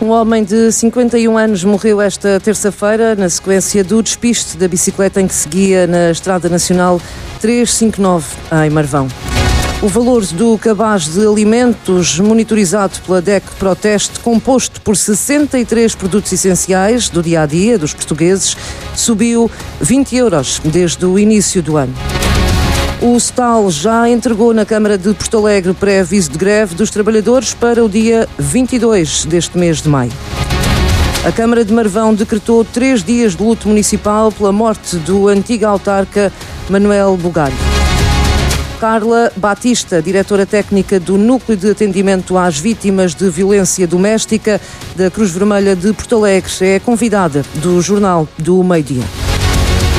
Um homem de 51 anos morreu esta terça-feira na sequência do despiste da bicicleta em que seguia na Estrada Nacional 359, em Marvão. O valor do cabaz de alimentos monitorizado pela DEC Proteste, composto por 63 produtos essenciais do dia-a-dia dos portugueses, subiu 20 euros desde o início do ano. O STAL já entregou na Câmara de Porto Alegre pré-aviso de greve dos trabalhadores para o dia 22 deste mês de maio. A Câmara de Marvão decretou 3 dias de luto municipal pela morte do antigo autarca Manuel Bugalho. Carla Batista, diretora técnica do Núcleo de Atendimento às Vítimas de Violência Doméstica da Cruz Vermelha de Porto Alegre, é convidada do Jornal do Meio-Dia.